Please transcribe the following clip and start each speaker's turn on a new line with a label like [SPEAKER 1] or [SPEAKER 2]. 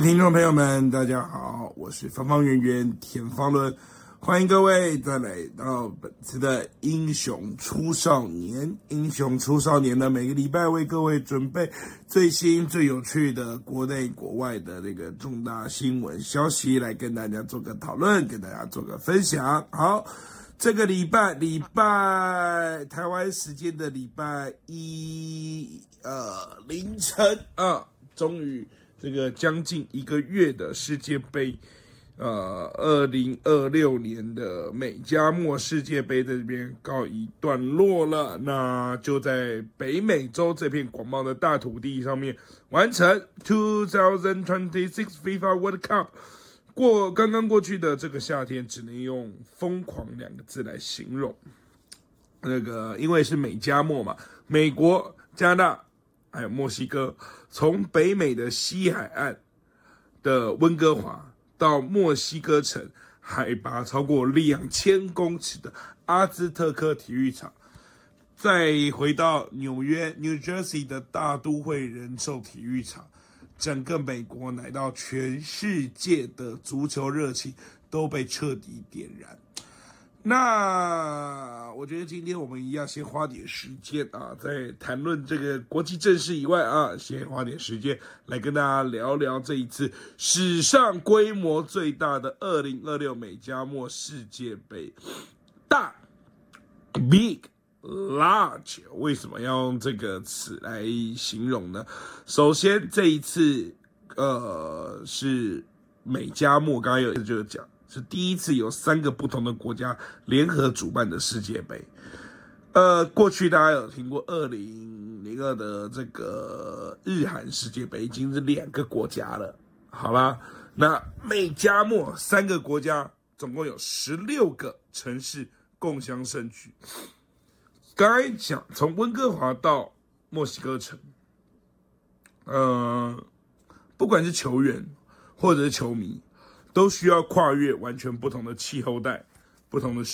[SPEAKER 1] 听众朋友们，大家好，我是方方圆圆田方伦，欢迎各位再来到本次的英雄出少年。英雄出少年呢，每个礼拜为各位准备最新最有趣的国内国外的这个重大新闻消息，来跟大家做个讨论，跟大家做个分享。好，这个礼拜台湾时间的礼拜一凌晨终于这个将近1个月的世界杯，2026年的美加墨世界杯在这边告一段落了。那就在北美洲这片广袤的大土地上面完成2026 FIFA World Cup。刚刚过去的这个夏天，只能用疯狂2个字来形容。因为是美加墨嘛，美国、加拿大还有墨西哥，从北美的西海岸的温哥华到墨西哥城海拔超过2000公尺的阿兹特克体育场，再回到纽约 New Jersey 的大都会人寿体育场，整个美国乃到全世界的足球热情都被彻底点燃。那我觉得今天我们一样先花点时间在谈论这个国际政事以外先花点时间来跟大家聊聊这一次史上规模最大的2026美加墨世界杯。大 Big Large 为什么要用这个词来形容呢？首先这一次是美加墨，刚刚有就讲是第一次有3个不同的国家联合主办的世界杯。过去大家有听过2002的这个日韩世界杯，已经是2个国家了。好啦，那美加墨3个国家，总共有16个城市共襄盛举。刚才讲从温哥华到墨西哥城，不管是球员或者是球迷，都需要跨越完全不同的气候带、不同的